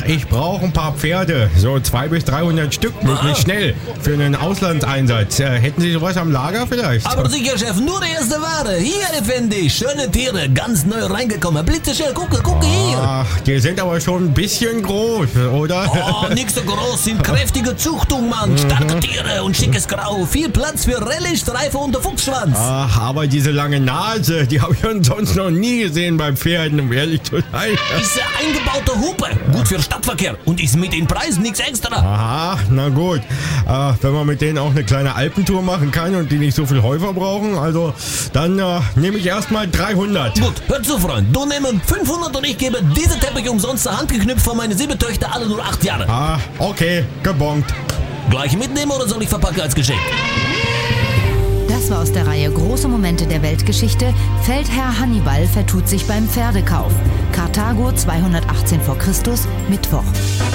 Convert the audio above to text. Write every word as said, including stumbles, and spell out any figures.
ich brauche ein paar Pferde, so zweihundert bis dreihundert Stück, möglichst schnell, für einen Auslandseinsatz. Äh, hätten Sie sowas am Lager vielleicht? Aber sicher, Chef, nur die erste Ware. Hier, Effendi, schöne Tiere, ganz neu reingekommen. Blitzschnell, gucke, gucke hier. Ach, die sind aber schon ein bisschen groß, oder? Oh, nix so groß, sind kräftige Zuchtung, Mann. Starke Tiere und schickes Grau. Viel Platz für Rallye-Streife und der Fuchsschwanz. Ach, aber diese lange Nase, die habe ich sonst noch nie gesehen bei Pferden, um ehrlich zu sein. Ist eine eingebaute Hupe. Gut für Stadtverkehr und ist mit den Preisen nichts extra. Aha, na gut. Äh, wenn man mit denen auch eine kleine Alpentour machen kann und die nicht so viel Heu verbrauchen, also dann äh, nehme ich erstmal dreihundert. Gut, hör zu, Freund. Du nimmst fünfhundert und ich gebe diese Teppich umsonst zur Hand geknüpft von meine sieben Töchter, alle nur acht Jahre. Ah, okay, gebongt. Gleich mitnehmen oder soll ich verpacken als Geschenk? Das war aus der Reihe Große Momente der Weltgeschichte. Feldherr Hannibal vertut sich beim Pferdekauf. Karthago zweihundertachtzehn vor Christus, Mittwoch.